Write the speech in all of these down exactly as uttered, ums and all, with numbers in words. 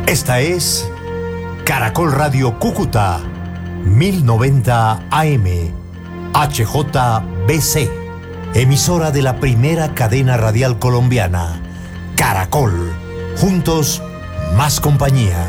Esta es Caracol Radio Cúcuta, mil noventa A M, H J B C, emisora de la primera cadena radial colombiana, Caracol. Juntos, más compañía.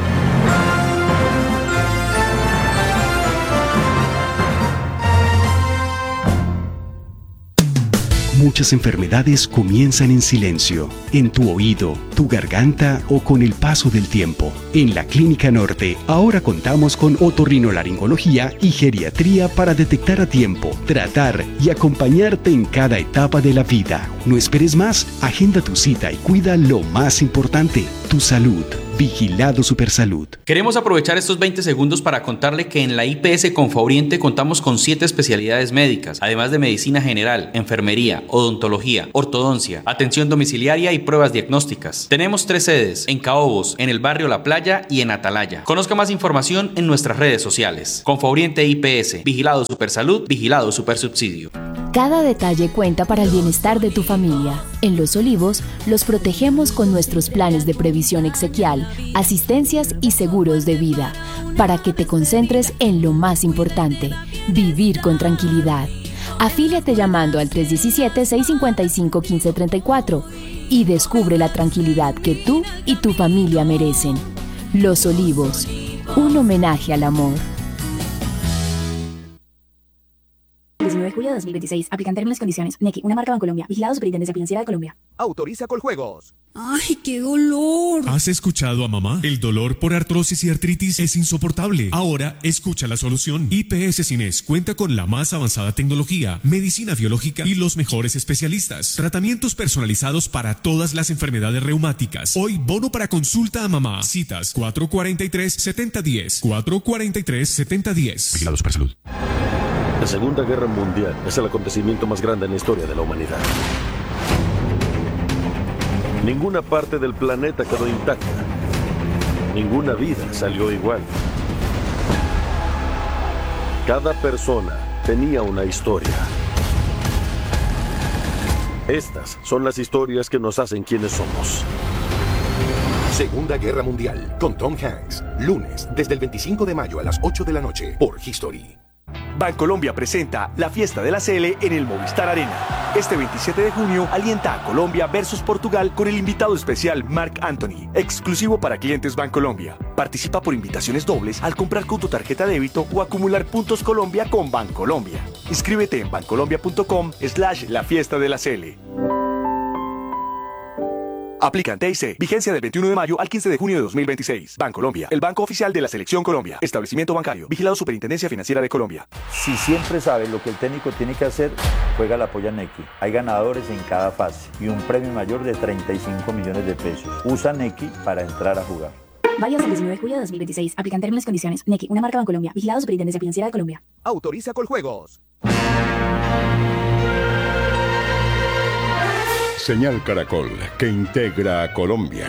Muchas enfermedades comienzan en silencio, en tu oído, tu garganta o con el paso del tiempo. En la Clínica Norte, ahora contamos con otorrinolaringología y geriatría para detectar a tiempo, tratar y acompañarte en cada etapa de la vida. No esperes más, agenda tu cita y cuida lo más importante, tu salud. Vigilado Supersalud. Queremos aprovechar estos veinte segundos para contarle que en la I P S Confaoriente contamos con siete especialidades médicas, además de medicina general, enfermería, odontología, ortodoncia, atención domiciliaria y pruebas diagnósticas. Tenemos tres sedes, en Caobos, en el barrio La Playa y en Atalaya. Conozca más información en nuestras redes sociales. Confaoriente I P S, Vigilado Supersalud, Vigilado Supersubsidio. Cada detalle cuenta para el bienestar de tu familia. En Los Olivos, los protegemos con nuestros planes de previsión exequial, asistencias y seguros de vida, para que te concentres en lo más importante, vivir con tranquilidad. Afíliate llamando al tres uno siete, seis cinco cinco, uno cinco tres cuatro y descubre la tranquilidad que tú y tu familia merecen. Los Olivos, un homenaje al amor. diecinueve de julio de dos mil veintiséis. Aplican términos y condiciones. Nequi, una marca Bancolombia. Vigilado Superintendencia Financiera de Colombia. Autoriza Coljuegos. ¡Ay, qué dolor! ¿Has escuchado a mamá? El dolor por artrosis y artritis es insoportable. Ahora, escucha la solución. I P S Cines cuenta con la más avanzada tecnología, medicina biológica y los mejores especialistas. Tratamientos personalizados para todas las enfermedades reumáticas. Hoy, bono para consulta a mamá. Citas cuatro cuatro tres, siete cero uno cero. cuatro cuatro tres, siete cero uno cero. Vigilado Supersalud. La Segunda Guerra Mundial es el acontecimiento más grande en la historia de la humanidad. Ninguna parte del planeta quedó intacta. Ninguna vida salió igual. Cada persona tenía una historia. Estas son las historias que nos hacen quienes somos. Segunda Guerra Mundial, con Tom Hanks. Lunes, desde el veinticinco de mayo a las ocho de la noche, por History. Bancolombia presenta la fiesta de la C L en el Movistar Arena. Este veintisiete de junio alienta a Colombia versus Portugal con el invitado especial Marc Anthony, exclusivo para clientes Bancolombia. Participa por invitaciones dobles al comprar con tu tarjeta débito o acumular puntos Colombia con Bancolombia. Inscríbete en bancolombia punto com slash la fiesta de la C L. Aplican T I C. Vigencia del veintiuno de mayo al quince de junio de dos mil veintiséis. Bancolombia, el banco oficial de la Selección Colombia. Establecimiento bancario. Vigilado Superintendencia Financiera de Colombia. Si siempre sabes lo que el técnico tiene que hacer, juega la Apoya Nequi. Hay ganadores en cada fase y un premio mayor de treinta y cinco millones de pesos. Usa Nequi para entrar a jugar. Válido hasta el diecinueve de julio de dos mil veintiséis. Aplican términos y condiciones. Nequi, una marca Bancolombia. Vigilado Superintendencia Financiera de Colombia. Autoriza Coljuegos. Señal Caracol, que integra a Colombia.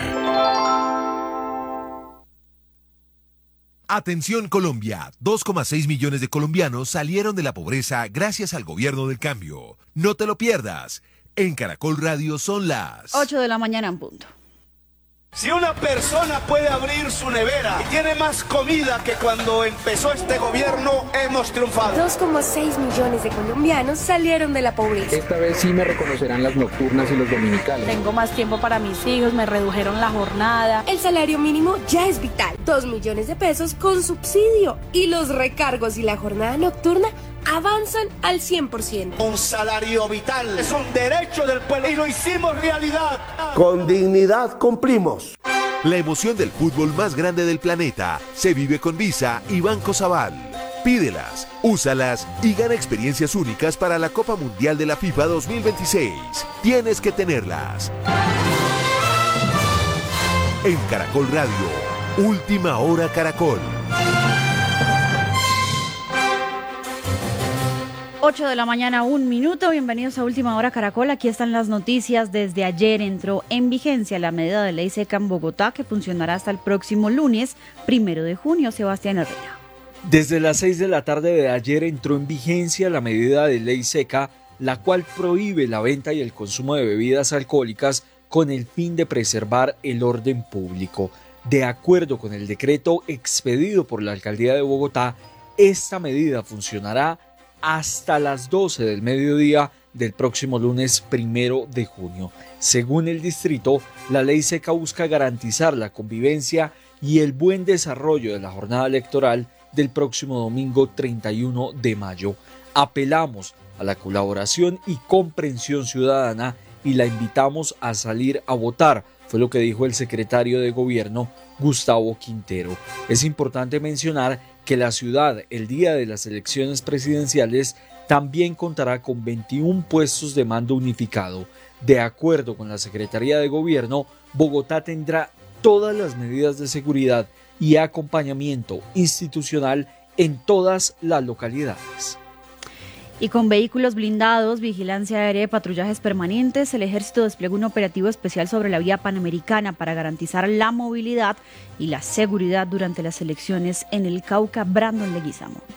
Atención Colombia, dos coma seis millones de colombianos salieron de la pobreza gracias al gobierno del cambio. No te lo pierdas. En Caracol Radio son las ocho de la mañana en punto. Si una persona puede abrir su nevera y tiene más comida que cuando empezó este gobierno, hemos triunfado. dos coma seis millones de colombianos salieron de la pobreza. Esta vez sí me reconocerán las nocturnas y los dominicales. Tengo más tiempo para mis hijos, me redujeron la jornada. El salario mínimo ya es vital. dos millones de pesos con subsidio. Y los recargos y la jornada nocturna avanzan al cien por ciento. Un salario vital es un derecho del pueblo y lo hicimos realidad. Con dignidad cumplimos. La emoción del fútbol más grande del planeta se vive con Visa y Banco Sabal. Pídelas, úsalas y gana experiencias únicas para la Copa Mundial de la FIFA dos mil veintiséis. Tienes que tenerlas. En Caracol Radio, Última Hora Caracol. ocho de la mañana, un minuto. Bienvenidos a Última Hora Caracol. Aquí están las noticias. Desde ayer entró en vigencia la medida de ley seca en Bogotá, que funcionará hasta el próximo lunes, primero de junio. Sebastián Herrera. Desde las seis de la tarde de ayer entró en vigencia la medida de ley seca, la cual prohíbe la venta y el consumo de bebidas alcohólicas con el fin de preservar el orden público. De acuerdo con el decreto expedido por la Alcaldía de Bogotá, esta medida funcionará hasta las doce del mediodía del próximo lunes primero de junio. Según el distrito, la ley seca busca garantizar la convivencia y el buen desarrollo de la jornada electoral del próximo domingo treinta y uno de mayo. Apelamos a la colaboración y comprensión ciudadana y la invitamos a salir a votar, fue lo que dijo el secretario de Gobierno, Gustavo Quintero. Es importante mencionar que la ciudad, el día de las elecciones presidenciales, también contará con veintiún puestos de mando unificado. De acuerdo con la Secretaría de Gobierno, Bogotá tendrá todas las medidas de seguridad y acompañamiento institucional en todas las localidades. Y con vehículos blindados, vigilancia aérea y patrullajes permanentes, el Ejército desplegó un operativo especial sobre la vía panamericana para garantizar la movilidad y la seguridad durante las elecciones en el Cauca. Brandon Leguizamo.